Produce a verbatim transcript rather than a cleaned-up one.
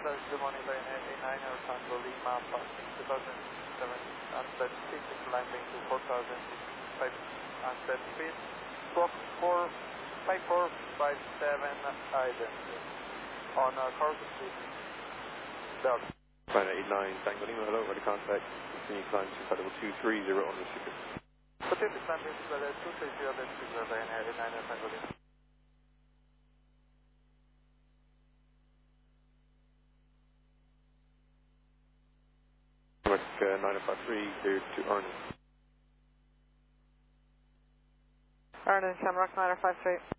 Flash, good morning, Ryanair A nine Air Tango Lima, two thousand seven, unset speed, landing to four thousand five unset speed, Squawk four five four five seven identity, on uh, course speed, Delta. Ryanair eight nine Tango Lima, hello, ready contact, continue climb to flight level two three zero on restricted. Pacific landing to flight level two three zero, that's Ryanair A nine Air Tango Lima. Uh, nine five three, cleared to Arnon. Arnon, Shamrock nine five three.